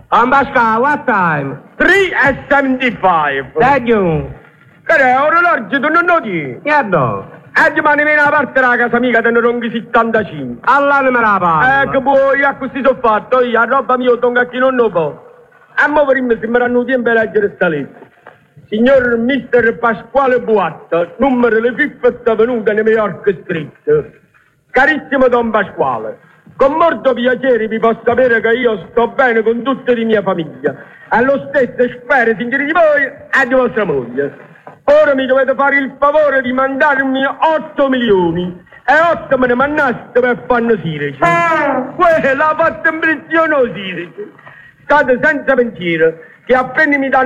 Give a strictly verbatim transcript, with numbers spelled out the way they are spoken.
Ambasca, what time? three and seventy-five. Thank you. Che è orologio, tu non lo dici? Che do? E domani viene a parte della casa mica, te ne ronghi settantacinque. Allora me la parla. Eh, che poi, a così sono fatto, io, la roba mia tonga a chi non lo può. E mo prima sembranno tempo a leggere sta lettera. Signor mister Pasquale Buatta, numero le Fifth venuta New York Street. Carissimo Don Pasquale, con molto piacere vi posso sapere che io sto bene con tutta la mia famiglia. E lo stesso spero, signori di voi, e di vostra moglie. Ora mi dovete fare il favore di mandarmi otto milioni e otto me ne mandaste per fanno Sirici. Quella l'ha fatta impressione Sirici. State senza pensiero che appena mi danno